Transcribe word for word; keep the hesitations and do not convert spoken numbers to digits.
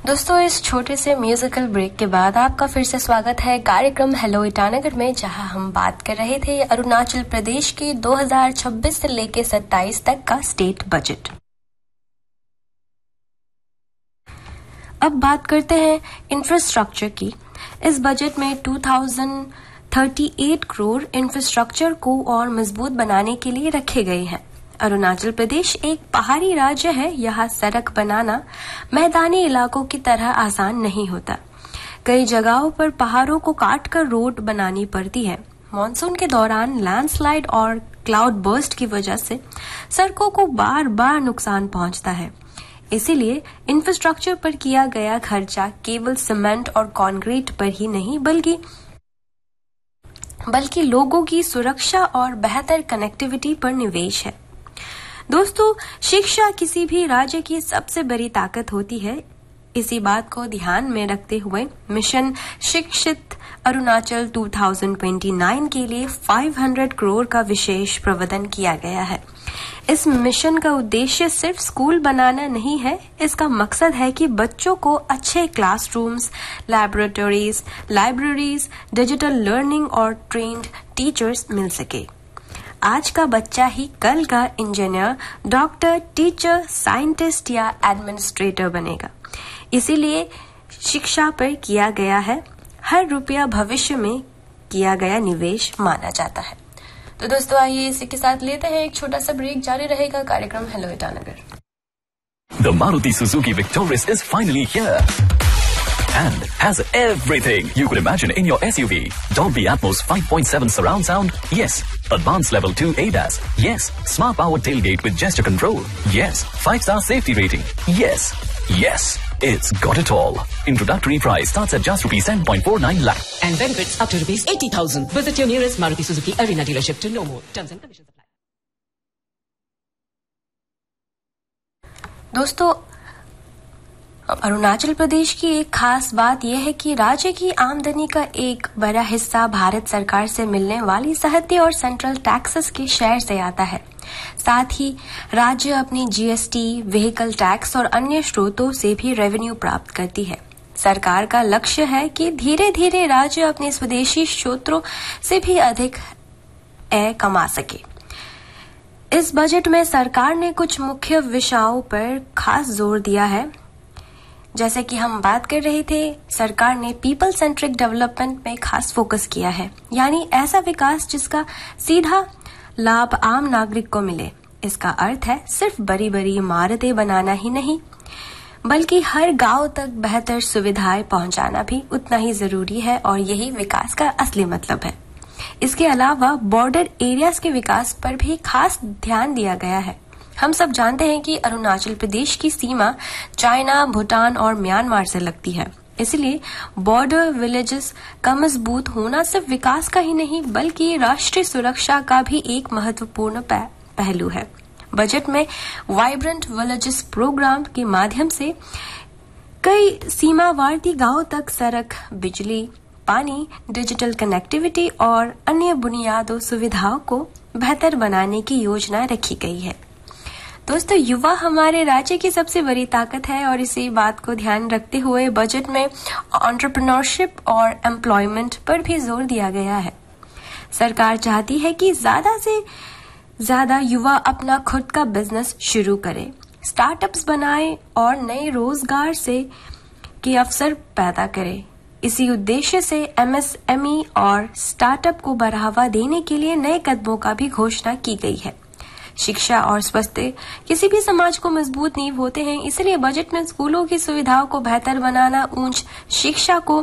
दोस्तों, इस छोटे से म्यूजिकल ब्रेक के बाद आपका फिर से स्वागत है कार्यक्रम हेलो ईटानगर में, जहां हम बात कर रहे थे अरुणाचल प्रदेश के दो हज़ार छब्बीस से लेकर सत्ताईस तक का स्टेट बजट। अब बात करते हैं इंफ्रास्ट्रक्चर की। इस बजट में दो हज़ार अड़तीस करोड़ इंफ्रास्ट्रक्चर को और मजबूत बनाने के लिए रखे गए हैं। अरुणाचल प्रदेश एक पहाड़ी राज्य है। यहाँ सड़क बनाना मैदानी इलाकों की तरह आसान नहीं होता। कई जगहों पर पहाड़ों को काटकर रोड बनानी पड़ती है। मॉनसून के दौरान लैंडस्लाइड और क्लाउड बर्स्ट की वजह से सड़कों को बार बार नुकसान पहुंचता है। इसीलिए इंफ्रास्ट्रक्चर पर किया गया खर्चा केवल सीमेंट और कंक्रीट पर ही नहीं बल्कि बल्कि लोगों की सुरक्षा और बेहतर कनेक्टिविटी पर निवेश है। दोस्तों, शिक्षा किसी भी राज्य की सबसे बड़ी ताकत होती है। इसी बात को ध्यान में रखते हुए मिशन शिक्षित अरुणाचल दो हज़ार उनतीस के लिए पाँच सौ करोड़ का विशेष प्रावधान किया गया है। इस मिशन का उद्देश्य सिर्फ स्कूल बनाना नहीं है। इसका मकसद है कि बच्चों को अच्छे classrooms, laboratories, libraries, digital learning और ट्रेन्ड टीचर्स मिल सके। आज का बच्चा ही कल का इंजीनियर, डॉक्टर, टीचर, साइंटिस्ट या एडमिनिस्ट्रेटर बनेगा। इसीलिए शिक्षा पर किया गया है हर रुपया भविष्य में किया गया निवेश माना जाता है। तो दोस्तों, आइए इसी के साथ लेते हैं एक छोटा सा ब्रेक। जारी रहेगा कार्यक्रम hello Itanagar. The Maruti Suzuki Victoris is finally here and has everything you could imagine in your S U V. Dolby Atmos five point seven surround sound, yes. Advanced Level two A D A S, yes. Smart Power Tailgate with gesture control, yes. five star safety rating, yes. Yes, it's got it all. Introductory price starts at just rupees ten point four nine lakh. And benefits up to rupees eighty thousand. Visit your nearest Maruti Suzuki Arena dealership to know more. Terms and conditions apply. दोस्तों, अरुणाचल प्रदेश की एक खास बात यह है कि राज्य की आमदनी का एक बड़ा हिस्सा भारत सरकार से मिलने वाली सहती और सेंट्रल टैक्सेस के शेयर से आता है। साथ ही राज्य अपनी जीएसटी, व्हीकल टैक्स और अन्य स्रोतों से भी रेवेन्यू प्राप्त करती है। सरकार का लक्ष्य है कि धीरे धीरे राज्य अपने स्वदेशी स्रोतों से भी अधिक आय कमा सके। इस बजट में सरकार ने कुछ मुख्य विषयों पर खास जोर दिया है। जैसे कि हम बात कर रहे थे, सरकार ने पीपल सेंट्रिक डेवलपमेंट में खास फोकस किया है, यानी ऐसा विकास जिसका सीधा लाभ आम नागरिक को मिले। इसका अर्थ है सिर्फ बड़ी बड़ी इमारतें बनाना ही नहीं, बल्कि हर गांव तक बेहतर सुविधाएं पहुंचाना भी उतना ही जरूरी है और यही विकास का असली मतलब है। इसके अलावा बॉर्डर एरियाज के विकास पर भी खास ध्यान दिया गया है। हम सब जानते हैं कि अरुणाचल प्रदेश की सीमा चाइना, भूटान और म्यांमार से लगती है। इसलिए बॉर्डर विलेजेस का मजबूत होना सिर्फ विकास का ही नहीं बल्कि राष्ट्रीय सुरक्षा का भी एक महत्वपूर्ण पहलू है। बजट में वाइब्रेंट विलेजेस प्रोग्राम के माध्यम से कई सीमावर्ती गांवों तक सड़क, बिजली, पानी, डिजिटल कनेक्टिविटी और अन्य बुनियादी सुविधाओं को बेहतर बनाने की योजना रखी गई है। दोस्तों, युवा हमारे राज्य की सबसे बड़ी ताकत है और इसी बात को ध्यान रखते हुए बजट में एंटरप्रेन्योरशिप और एम्प्लॉयमेंट पर भी जोर दिया गया है। सरकार चाहती है कि ज्यादा से ज्यादा युवा अपना खुद का बिजनेस शुरू करें, स्टार्टअप्स बनाएं और नए रोजगार से के अवसर पैदा करें। इसी उद्देश्य से एमएसएमई और स्टार्टअप को बढ़ावा देने के लिए नए कदमों का भी घोषणा की गई है। शिक्षा और स्वास्थ्य किसी भी समाज को मजबूत नींव होते हैं, इसलिए बजट में स्कूलों की सुविधाओं को बेहतर बनाना, उच्च शिक्षा को